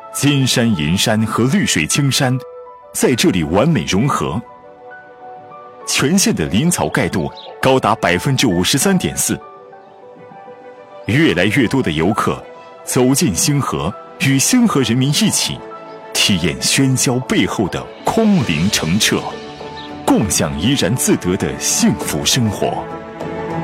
金山银山和绿水青山在这里完美融合，全县的林草盖度高达53.4%。越来越多的游客走进星河，与星河人民一起体验喧嚣背后的空灵澄澈，共享怡然自得的幸福生活。